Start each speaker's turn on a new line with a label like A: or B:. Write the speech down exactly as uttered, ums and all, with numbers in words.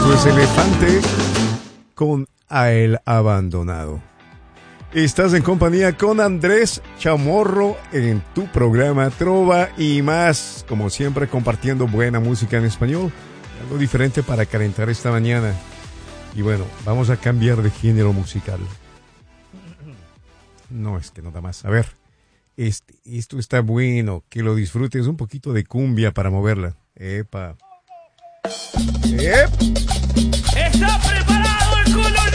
A: Esto es Elefante con A El Abandonado. Estás en compañía con Andrés Chamorro en tu programa Trova y más, como siempre compartiendo buena música en español, algo diferente para calentar esta mañana. Y bueno, vamos a cambiar de género musical. No, es que no da más. A ver, este, esto está bueno, que lo disfrutes, un poquito de cumbia para moverla. Epa. ¡Ep!
B: ¡Está preparado el color!